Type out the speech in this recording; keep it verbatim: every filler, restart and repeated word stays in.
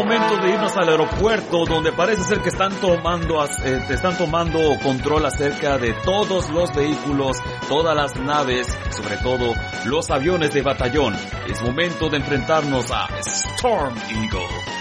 momento de irnos al aeropuerto, donde parece ser que están tomando, eh, te están tomando control acerca de todos los vehículos, todas las naves, sobre todo los aviones de batallón. Es momento de enfrentarnos a Storm Eagle.